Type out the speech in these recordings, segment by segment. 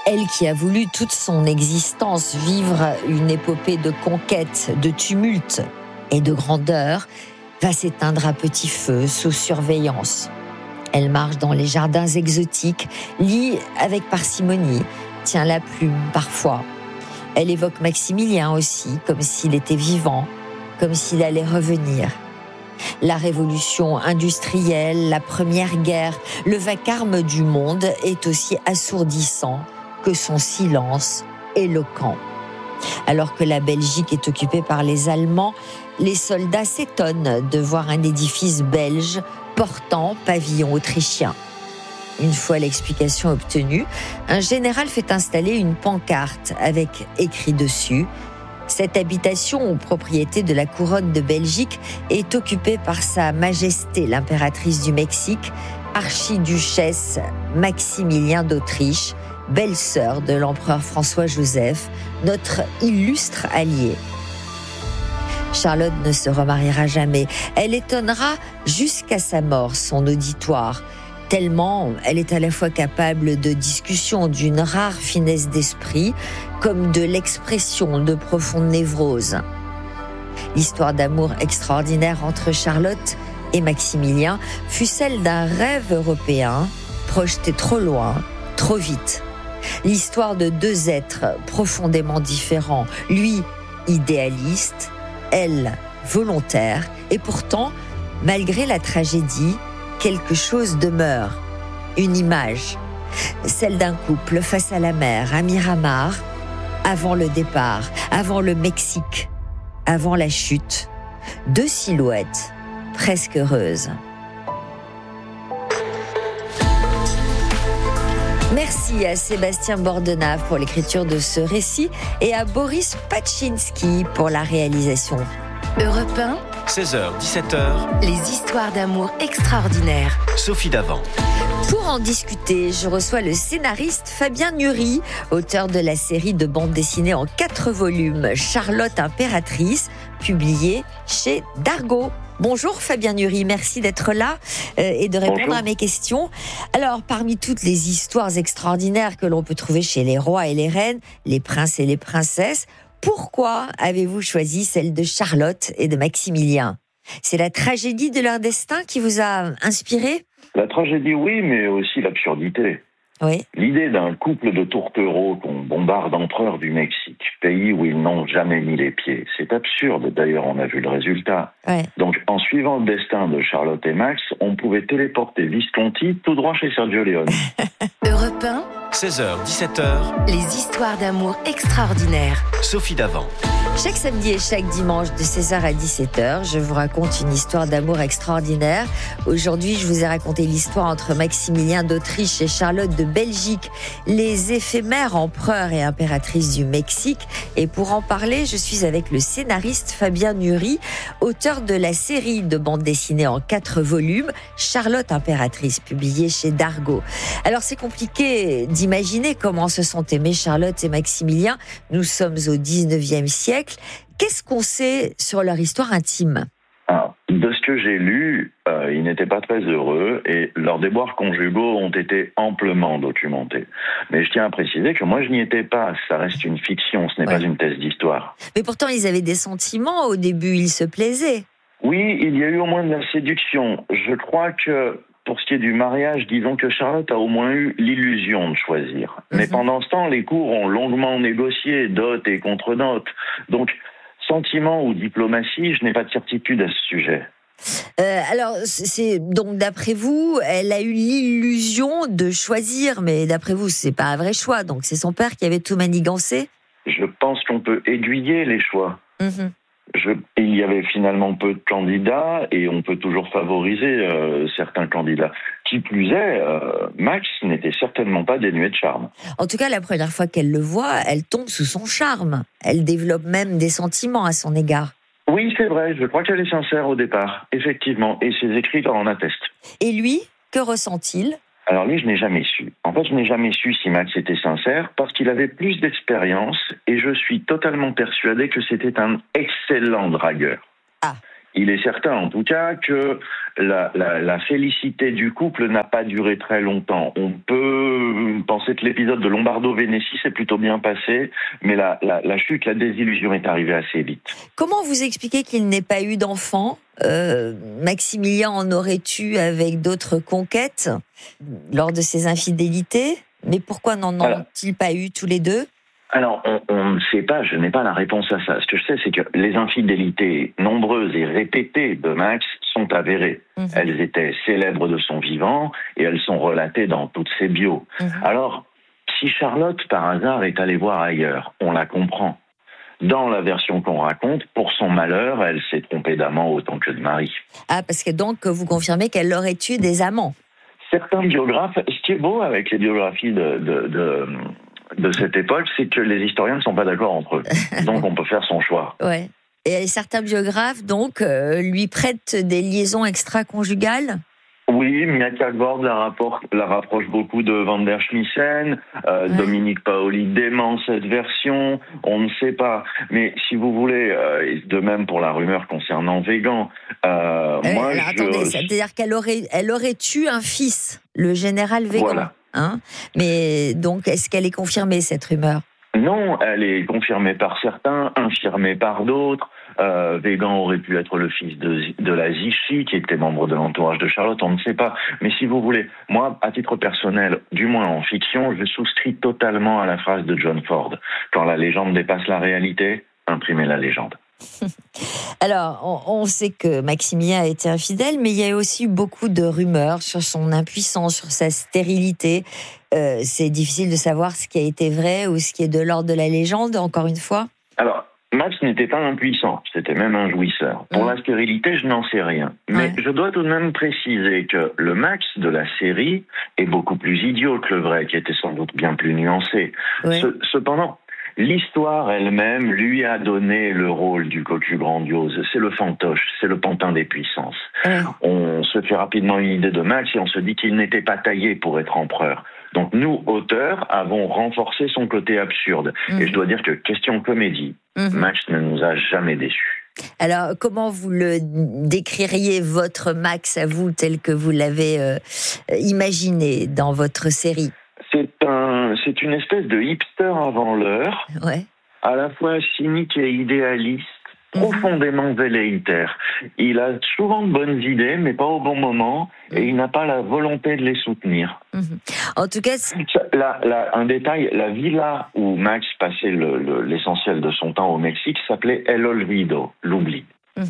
Elle qui a voulu toute son existence vivre une épopée de conquête, de tumulte et de grandeur, va s'éteindre à petit feu, sous surveillance. Elle marche dans les jardins exotiques, lit avec parcimonie, tient la plume parfois. Elle évoque Maximilien aussi, comme s'il était vivant, comme s'il allait revenir. La révolution industrielle, la première guerre, le vacarme du monde est aussi assourdissant que son silence éloquent. Alors que la Belgique est occupée par les Allemands, les soldats s'étonnent de voir un édifice belge portant pavillon autrichien. Une fois l'explication obtenue, un général fait installer une pancarte avec écrit dessus: cette habitation ou propriété de la couronne de Belgique est occupée par Sa Majesté l'impératrice du Mexique, archiduchesse Maximilien d'Autriche, belle-sœur de l'empereur François-Joseph, notre illustre allié. Charlotte ne se remariera jamais. Elle étonnera jusqu'à sa mort son auditoire, tellement elle est à la fois capable de discussion d'une rare finesse d'esprit, comme de l'expression de profondes névroses. L'histoire d'amour extraordinaire entre Charlotte et Maximilien fut celle d'un rêve européen, projeté trop loin, trop vite. L'histoire de deux êtres profondément différents, lui idéaliste, elle volontaire, et pourtant, malgré la tragédie, quelque chose demeure, une image, celle d'un couple face à la mer, à Miramar, avant le départ, avant le Mexique, avant la chute, deux silhouettes presque heureuses. Merci à Sébastien Bordenave pour l'écriture de ce récit et à Boris Paczynski pour la réalisation. Europe 1, 16h-17h, les histoires d'amour extraordinaires. Sophie Davant. Pour en discuter, je reçois le scénariste Fabien Nury, auteur de la série de bande dessinée en 4 volumes Charlotte Impératrice, publiée chez Dargaud. Bonjour Fabien Nury, merci d'être là et de répondre à mes questions. Alors, parmi toutes les histoires extraordinaires que l'on peut trouver chez les rois et les reines, les princes et les princesses, pourquoi avez-vous choisi celle de Charlotte et de Maximilien ? C'est la tragédie de leur destin qui vous a inspiré ? La tragédie, oui, mais aussi l'absurdité. Oui. L'idée d'un couple de tourtereaux qu'on bombarde empereur du Mexique, pays où ils n'ont jamais mis les pieds. C'est absurde, d'ailleurs on a vu le résultat. Ouais. Donc en suivant le destin de Charlotte et Max, on pouvait téléporter Visconti tout droit chez Sergio Leone. Europe 1, 16h-17h, les histoires d'amour extraordinaires. Sophie Davant. Chaque samedi et chaque dimanche de 16h à 17h, je vous raconte une histoire d'amour extraordinaire. Aujourd'hui, je vous ai raconté l'histoire entre Maximilien d'Autriche et Charlotte de Belgique, les éphémères empereurs et impératrices du Mexique. Et pour en parler, je suis avec le scénariste Fabien Nury, auteur de la série de bande dessinée en 4 volumes, Charlotte Impératrice, publiée chez Dargaud. Alors c'est compliqué d'imaginer comment se sont aimés Charlotte et Maximilien. Nous sommes au 19e siècle. Qu'est-ce qu'on sait sur leur histoire intime ? Alors, de ce que j'ai lu, ils n'étaient pas très heureux et leurs déboires conjugaux ont été amplement documentés. Mais je tiens à préciser que moi je n'y étais pas, ça reste une fiction, ce n'est pas une thèse d'histoire. Mais pourtant ils avaient des sentiments, au début ils se plaisaient. Oui, il y a eu au moins de la séduction. Je crois que pour ce qui est du mariage, disons que Charlotte a au moins eu l'illusion de choisir. Mais pendant ce temps, les cours ont longuement négocié, dot et contre-dot. Donc, sentiment ou diplomatie, je n'ai pas de certitude à ce sujet. Alors, c'est donc d'après vous, elle a eu l'illusion de choisir, mais d'après vous, c'est pas un vrai choix. Donc, c'est son père qui avait tout manigancé ? Je pense qu'on peut aiguiller les choix. Il y avait finalement peu de candidats et on peut toujours favoriser certains candidats. Qui plus est, Max n'était certainement pas dénué de charme. En tout cas, la première fois qu'elle le voit, elle tombe sous son charme. Elle développe même des sentiments à son égard. Oui, c'est vrai, je crois qu'elle est sincère au départ, effectivement, et ses écrits en attestent. Et lui, que ressent-il ? Alors lui, je n'ai jamais su. En fait, je n'ai jamais su si Max était sincère parce qu'il avait plus d'expérience et je suis totalement persuadé que c'était un excellent dragueur. Ah. Il est certain, en tout cas, que la félicité du couple n'a pas duré très longtemps. On peut penser dans l'épisode de Lombardo-Vénétie, c'est plutôt bien passé, mais la chute, la désillusion est arrivée assez vite. Comment vous expliquez qu'il n'ait pas eu d'enfant ? Maximilien en aurait eu avec d'autres conquêtes lors de ses infidélités, mais pourquoi n'en ont-ils pas eu tous les deux ? Alors, on ne sait pas, je n'ai pas la réponse à ça. Ce que je sais, c'est que les infidélités nombreuses et répétées de Max sont avérées. Elles étaient célèbres de son vivant et elles sont relatées dans toutes ses bios. Alors, si Charlotte, par hasard, est allée voir ailleurs, on la comprend. Dans la version qu'on raconte, pour son malheur, elle s'est trompée d'amant autant que de mari. Ah, parce que donc, vous confirmez qu'elle aurait eu des amants. Certains biographes, ce qui est beau avec les biographies de cette époque, c'est que les historiens ne sont pas d'accord entre eux. Donc on peut faire son choix. Ouais. Et certains biographes, donc, lui prêtent des liaisons extra-conjugales ? Oui, Mia Kalvord la rapproche beaucoup de Van der Schmissen. Dominique Paoli dément cette version. On ne sait pas. Mais si vous voulez, de même pour la rumeur concernant Végan. Attendez, c'est-à-dire qu'elle aurait eu un fils, le général Végan. Voilà. Hein, mais donc, est-ce qu'elle est confirmée, cette rumeur ? Non, elle est confirmée par certains, infirmée par d'autres. Végan aurait pu être le fils de la Zichy, qui était membre de l'entourage de Charlotte, on ne sait pas. Mais si vous voulez, moi, à titre personnel, du moins en fiction, je souscris totalement à la phrase de John Ford. Quand la légende dépasse la réalité, imprimez la légende. Alors, on sait que Maximilien a été infidèle, mais il y a aussi eu beaucoup de rumeurs sur son impuissance, sur sa stérilité. C'est difficile de savoir ce qui a été vrai ou ce qui est de l'ordre de la légende, encore une fois. Alors, Max n'était pas impuissant, c'était même un jouisseur. Pour la stérilité, je n'en sais rien. Mais je dois tout de même préciser que le Max de la série est beaucoup plus idiot que le vrai, qui était sans doute bien plus nuancé. Ouais. Cependant, l'histoire elle-même lui a donné le rôle du cocu grandiose. C'est le fantoche, c'est le pantin des puissances. On se fait rapidement une idée de Max et on se dit qu'il n'était pas taillé pour être empereur. Donc nous, auteurs, avons renforcé son côté absurde. Et je dois dire que question comédie, Max ne nous a jamais déçus. Alors, comment vous le décririez, votre Max, à vous, tel que vous l'avez imaginé dans votre série ? C'est une espèce de hipster avant l'heure, à la fois cynique et idéaliste, profondément velléitaire. Il a souvent de bonnes idées, mais pas au bon moment, et il n'a pas la volonté de les soutenir. En tout cas, un détail, la villa où Max passait l'essentiel de son temps au Mexique s'appelait El Olvido, l'oubli.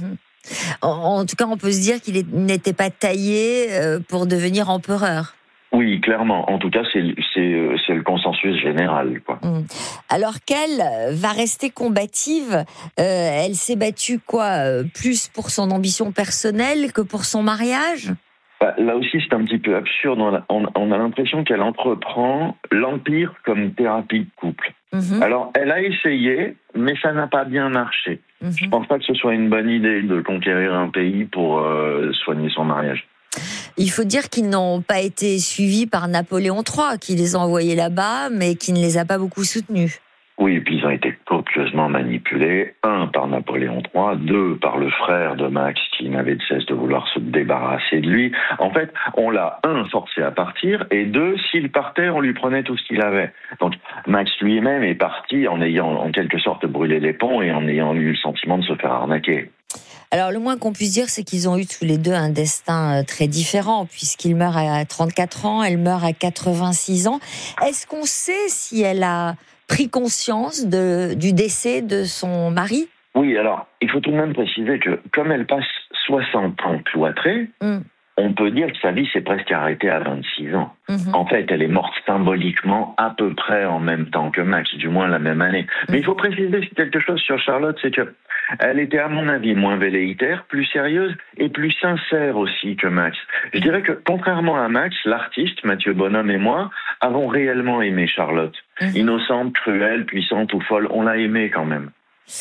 En tout cas, on peut se dire qu'il n'était pas taillé pour devenir empereur. Oui, clairement. En tout cas, c'est le consensus général, quoi. Alors qu'elle va rester combative, elle s'est battue plus pour son ambition personnelle que pour son mariage ? Là aussi, c'est un petit peu absurde. On a l'impression qu'elle entreprend l'empire comme thérapie de couple. Alors, elle a essayé, mais ça n'a pas bien marché. Je pense pas que ce soit une bonne idée de conquérir un pays pour soigner son mariage. Il faut dire qu'ils n'ont pas été suivis par Napoléon III, qui les a envoyés là-bas, mais qui ne les a pas beaucoup soutenus. Oui, et puis ils ont été copieusement manipulés, 1 par Napoléon III, 2 par le frère de Max, qui n'avait de cesse de vouloir se débarrasser de lui. En fait, on l'a, 1, forcé à partir, et 2, s'il partait, on lui prenait tout ce qu'il avait. Donc Max lui-même est parti en ayant en quelque sorte brûlé les ponts et en ayant eu le sentiment de se faire arnaquer. Alors, le moins qu'on puisse dire, c'est qu'ils ont eu tous les deux un destin très différent, puisqu'il meurt à 34 ans, elle meurt à 86 ans. Est-ce qu'on sait si elle a pris conscience du décès de son mari ? Oui, alors, il faut tout de même préciser que, comme elle passe 60 ans cloîtrée, on peut dire que sa vie s'est presque arrêtée à 26 ans. En fait, elle est morte symboliquement à peu près en même temps que Max, du moins la même année. Mais il faut préciser quelque chose sur Charlotte, c'est que elle était, à mon avis, moins velléitaire, plus sérieuse et plus sincère aussi que Max. Je dirais que, contrairement à Max, l'artiste, Mathieu Bonhomme et moi, avons réellement aimé Charlotte. Innocente, cruelle, puissante ou folle, on l'a aimée quand même.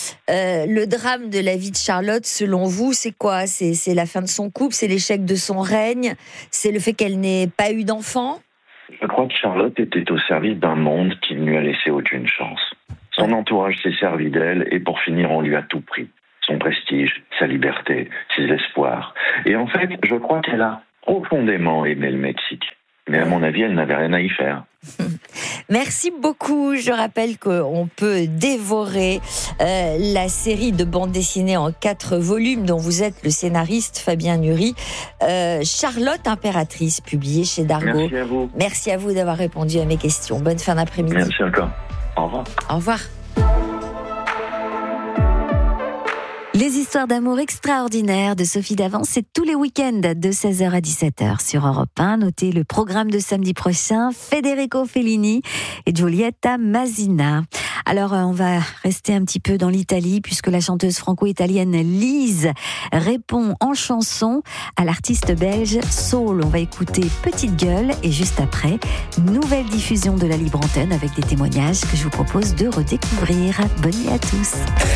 Le drame de la vie de Charlotte, selon vous, c'est quoi ? C'est la fin de son couple, c'est l'échec de son règne, c'est le fait qu'elle n'ait pas eu d'enfant ? Je crois que Charlotte était au service d'un monde qui ne lui a laissé aucune chance. Son entourage s'est servi d'elle et pour finir, on lui a tout pris. Son prestige, sa liberté, ses espoirs. Et en fait, je crois qu'elle a profondément aimé le Mexique. Mais à mon avis, elle n'avait rien à y faire. Merci beaucoup. Je rappelle qu'on peut dévorer la série de bandes dessinées en 4 volumes dont vous êtes le scénariste Fabien Nury. Charlotte Impératrice, publiée chez Dargaud. Merci à vous. Merci à vous d'avoir répondu à mes questions. Bonne fin d'après-midi. Merci encore. Au revoir. Au revoir. Les histoires d'amour extraordinaires de Sophie Davant, c'est tous les week-ends de 16h à 17h sur Europe 1. Notez le programme de samedi prochain, Federico Fellini et Giulietta Masina. Alors, on va rester un petit peu dans l'Italie puisque la chanteuse franco-italienne Lise répond en chanson à l'artiste belge Soul. On va écouter Petite Gueule et juste après, nouvelle diffusion de la Libre Antenne avec des témoignages que je vous propose de redécouvrir. Bonne nuit à tous.